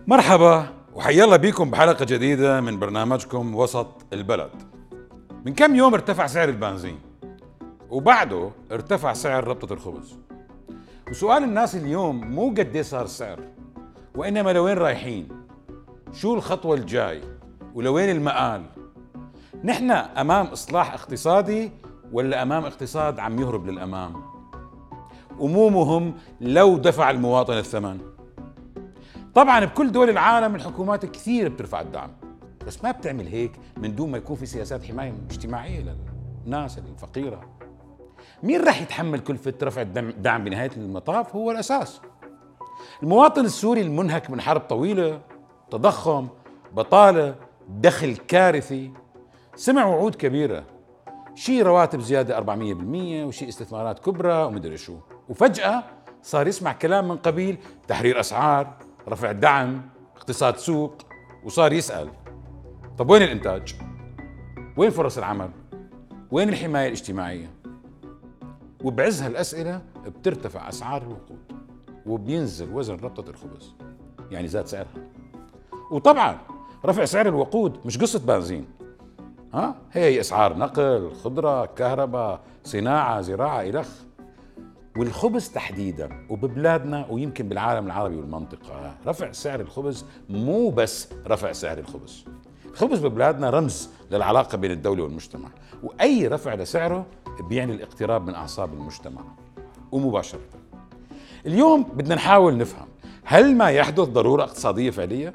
مرحبا وحيا الله بيكم بحلقة جديدة من برنامجكم وسط البلد. من كم يوم ارتفع سعر البنزين وبعده ارتفع سعر ربطة الخبز، وسؤال الناس اليوم مو قد ايه صار السعر، وإنما لوين رايحين، شو الخطوة الجاي، ولوين المآل. نحن أمام إصلاح اقتصادي ولا أمام اقتصاد عم يهرب للأمام؟ ومو مهم لو دفع المواطن الثمن. طبعا بكل دول العالم الحكومات كثير بترفع الدعم، بس ما بتعمل هيك من دون ما يكون في سياسات حماية اجتماعية للناس الفقيرة. مين رح يتحمل كلفة رفع الدعم بنهاية المطاف؟ هو الأساس. المواطن السوري المنهك من حرب طويلة، تضخم، بطالة، دخل كارثي، سمع وعود كبيرة، شي رواتب زيادة 400% وشي استثمارات كبرى ومدري شو، وفجأة صار يسمع كلام من قبيل تحرير أسعار، رفع دعم، اقتصاد سوق، وصار يسأل: طب وين الإنتاج؟ وين فرص العمل؟ وين الحماية الاجتماعية؟ وبعز هالأسئلة بترتفع أسعار الوقود وبينزل وزن ربطة الخبز، يعني زاد سعرها. وطبعا رفع سعر الوقود مش قصة بنزين، هي أسعار نقل، خضرة، كهرباء، صناعة، زراعة، إلخ. والخبز تحديدا وببلادنا ويمكن بالعالم العربي والمنطقة، رفع سعر الخبز مو بس رفع سعر الخبز. الخبز ببلادنا رمز للعلاقة بين الدولة والمجتمع، وأي رفع لسعره بيعني الاقتراب من أعصاب المجتمع ومباشرة. اليوم بدنا نحاول نفهم، هل ما يحدث ضرورة اقتصادية فعلية؟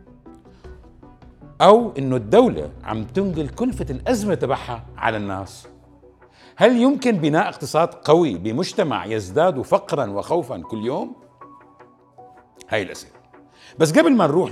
أو إنه الدولة عم تنقل كلفة الأزمة تبعها على الناس؟ هل يمكن بناء اقتصاد قوي بمجتمع يزداد فقرا وخوفا كل يوم؟ هاي الأسئلة. بس قبل ما نروح